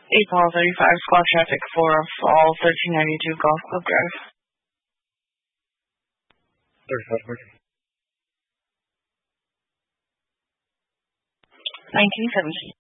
April 35, squad traffic for Fall 1392 Golf Club Drive. 35, 1917.